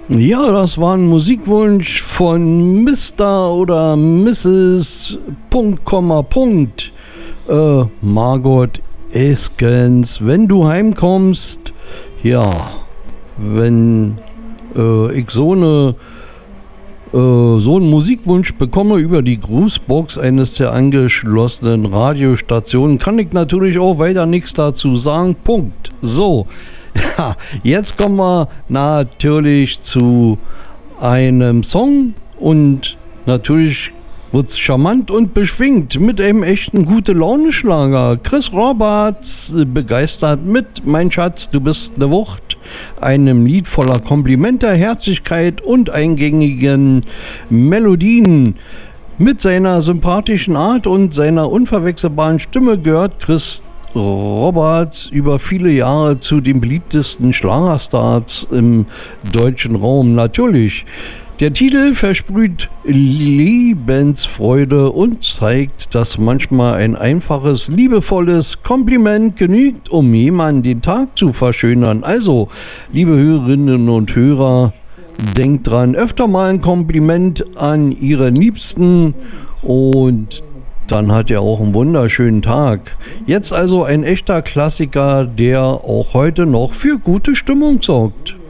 Ja, das war ein Musikwunsch von Mr. oder Mrs. Punkt, Komma, Punkt. Margot Eskens, wenn du heimkommst. Ja, wenn ich so einen Musikwunsch bekomme über die Grußbox eines der angeschlossenen Radiostationen, kann ich natürlich auch weiter nichts dazu sagen. Punkt. So. Ja, jetzt kommen wir natürlich zu einem Song und natürlich wird es charmant und beschwingt mit einem echten Gute-Laune-Schlager. Chris Roberts begeistert mit Mein Schatz, du bist ne Wucht, einem Lied voller Komplimente, Herzlichkeit und eingängigen Melodien. Mit seiner sympathischen Art und seiner unverwechselbaren Stimme gehört Chris Roberts über viele Jahre zu den beliebtesten Schlagerstars im deutschen Raum. Natürlich, der Titel versprüht Lebensfreude und zeigt, dass manchmal ein einfaches, liebevolles Kompliment genügt, um jemanden den Tag zu verschönern. Also, liebe Hörerinnen und Hörer, denkt dran, öfter mal ein Kompliment an Ihren Liebsten und dann hat er auch einen wunderschönen Tag. Jetzt also ein echter Klassiker, der auch heute noch für gute Stimmung sorgt.